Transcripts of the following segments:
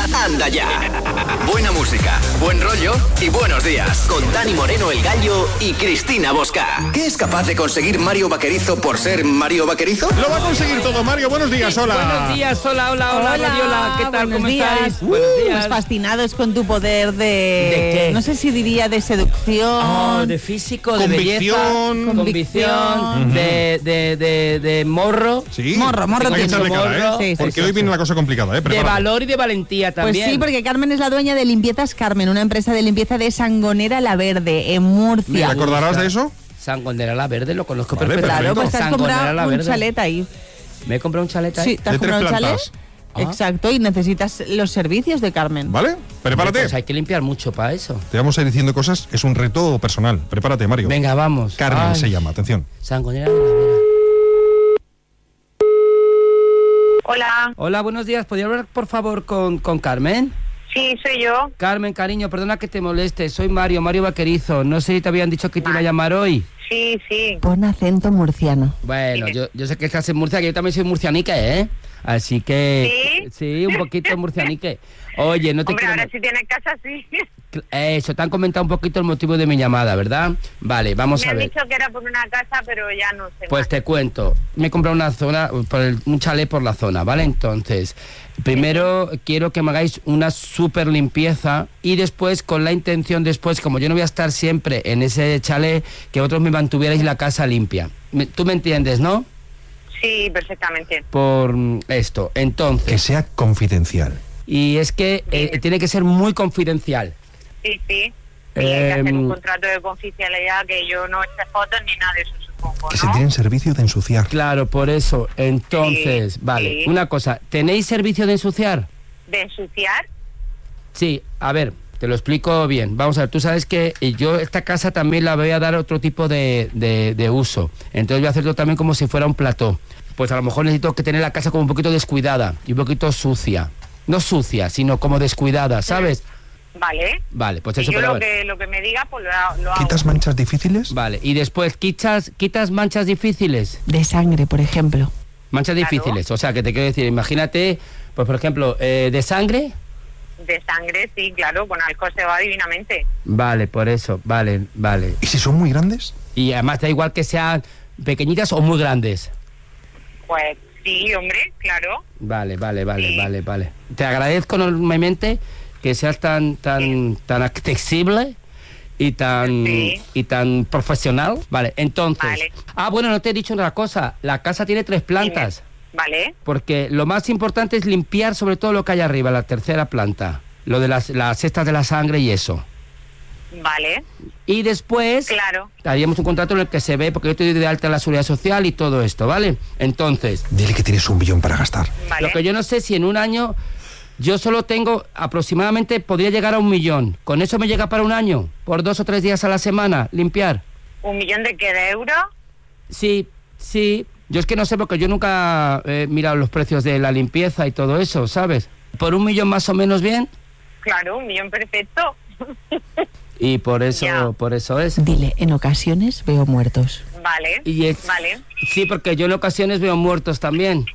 Anda ya. Buena música, buen rollo y buenos días. Con Dani Moreno el Gallo y Cristina Bosca. ¿Qué es capaz de conseguir Mario Vaquerizo por ser Mario Vaquerizo? Lo va a conseguir todo, Mario. Buenos días, hola. Buenos días, hola, Mariola. ¿Qué tal? ¿Cómo estáis? Buenos días. Pues fascinados con tu poder de... ¿De qué? No sé si diría de seducción. De físico, convicción, de belleza. Convicción. De morro. Sí. Morro Hay que echarle morro. cara, Sí, porque sí, hoy sí, viene una cosa complicada, De Prepárate. valor y de valentía Pues también. sí, porque Carmen es la dueña de Limpiezas Carmen, una empresa de limpieza de Sangonera La Verde, en Murcia. ¿Te acordarás de eso? Sangonera La Verde, lo conozco Vale, perfectamente. Claro, pues te has Sangonera comprado La un Verde. chalet ahí. ¿Me he comprado un chalet ahí? Sí, te has De 3 comprado un chalet. plantas. Exacto, y necesitas los servicios de Carmen. ¿Vale? Prepárate. Pues hay que limpiar mucho para eso. Te vamos a ir diciendo cosas. Es un reto personal. Prepárate, Mario. Venga, vamos. Carmen Ay. se llama. Atención. Sangonera de la Vera. Hola, Hola, buenos días. ¿Podría hablar, por favor, con Carmen? sí, soy yo. Carmen, cariño, perdona que te moleste. Soy Mario Vaquerizo. No sé si te habían dicho que te iba a llamar hoy. Sí, sí. Pon acento murciano. Bueno, yo sé que estás en Murcia, que yo también soy murcianique, ¿eh? Así que... Sí, un poquito murcianique. Oye, no te Hombre, quiero... ahora si tienes casa, sí. Eso, te han comentado un poquito el motivo de mi llamada, ¿verdad? Vale, vamos Me a han ver. dicho que era por una casa, pero ya no sé Pues más. te cuento. Me he comprado una zona, un chalet por la zona, ¿vale? Entonces, primero quiero que me hagáis una súper limpieza y después, con la intención después, como yo no voy a estar siempre en ese chalet, que vosotros me mantuvierais la casa limpia. ¿Tú me entiendes, no? Sí, perfectamente. Por esto. Que Entonces, sea confidencial. y es que tiene que ser muy confidencial. Sí, sí. Y hay que hacer Em, un contrato de confidencialidad que yo no eche fotos ni nada de eso, supongo, Que se ¿no? tienen servicio de ensuciar. Claro, por eso. Entonces, Sí, vale, sí. una cosa. ¿Tenéis servicio de ensuciar? ¿De ensuciar? Sí, a ver, te lo explico bien. Vamos a ver, tú sabes que yo esta casa también la voy a dar otro tipo de uso. Entonces voy a hacerlo también como si fuera un plató. Pues a lo mejor necesito que tener la casa como un poquito descuidada y un poquito sucia. No sucia, sino como descuidada, ¿sabes? Vale. Vale, pues Y eso, yo pero a lo ver. que me diga, pues lo hago. ¿Quitas manchas difíciles? Vale, y después, ¿quitas manchas difíciles? De sangre, por ejemplo. Manchas Claro. difíciles, o sea, que te quiero decir, imagínate, pues por ejemplo, de sangre. De sangre, sí, claro, con alcohol se va divinamente. Vale, por eso, vale. ¿Y si son muy grandes? Y además da igual que sean pequeñitas o muy grandes. Pues sí, hombre, claro. Vale. Sí. Te agradezco enormemente que seas tan accesible y Sí. tan profesional. Vale, entonces. Vale. Bueno, no te he dicho otra cosa. La casa tiene 3 plantas. Vale. Porque lo más importante es limpiar sobre todo lo que hay arriba, la tercera planta. Lo de las cestas de la sangre y eso. Vale. Y después Claro. haríamos un contrato en el que se ve, porque yo te doy de alta la seguridad social y todo esto, ¿vale? Entonces, Dile que tienes 1 millón para gastar. Vale. lo que yo no sé si en un año yo solo tengo aproximadamente, podría llegar a 1 millón. ¿Con eso me llega para un año? ¿Por 2 o 3 días a la semana? ¿Limpiar? ¿1 millón de qué? ¿De euros? Sí. Yo es que no sé porque yo nunca he mirado los precios de la limpieza y todo eso, ¿sabes? ¿Por 1 millón más o menos bien? Claro, 1 millón perfecto. Y por eso Ya. es. Dile, en ocasiones veo muertos. Vale. Y Vale. Sí, porque yo en ocasiones veo muertos también.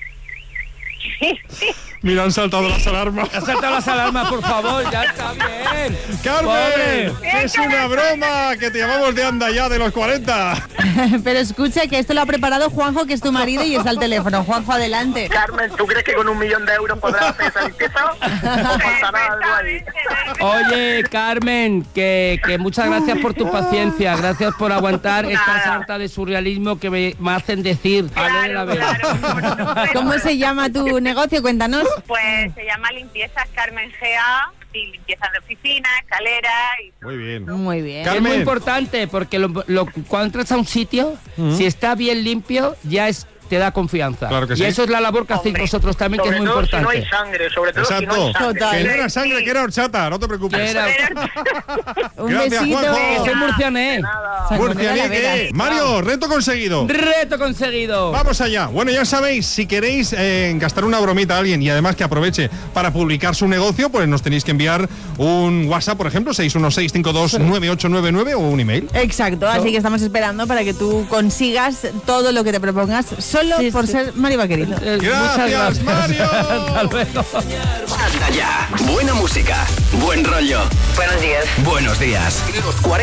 Mira, han saltado las alarmas. ¡Ha saltado las alarmas, por favor! ¡Ya está bien! ¡Carmen! Pobre. ¡Es una broma! ¡Que te llamamos de Anda Ya de los 40! Pero escucha que esto lo ha preparado Juanjo, que es tu marido, y está al teléfono. Juanjo, adelante. Carmen, ¿tú crees que con 1 millón de euros podrás hacer esa limpieza? ¿O faltará algo ahí? Oye, Carmen, que muchas gracias por tu paciencia, gracias por aguantar esta Nada. sarta de surrealismo que me hacen decir. A lo de la vera. Claro. ¿Cómo se llama tu negocio? Cuéntanos. Pues se llama Limpiezas Carmen GA, y limpiezas de oficina, escalera y... Muy bien. Muy bien. Es muy Carmen. importante porque cuando entras a un sitio, si está bien limpio, ya te da confianza. Claro que y sí. eso es la labor que hacéis Hombre. vosotros también, que es Sobre muy todo si no importante. hay sangre, sobre todo si no Exacto. hay sangre. Total. Que no era sangre, Sí. que era horchata, no te preocupes. Que era- Un Gracias, besito. Juanjo. Soy murciané. Sangonera La Vera. Murcianique. Mario, reto conseguido. Reto conseguido. Vamos allá. Bueno, ya sabéis, si queréis gastar una bromita a alguien y además que aproveche para publicar su negocio, pues nos tenéis que enviar un WhatsApp, por ejemplo, 616529899 o un email. Exacto, así que estamos esperando para que tú consigas todo lo que te propongas solo por ser Mario Vaquerizo. Muchas Gracias, Mario. Hasta luego. Anda Ya Buena música, buen rollo. Buenos días. Buenos días. Los 40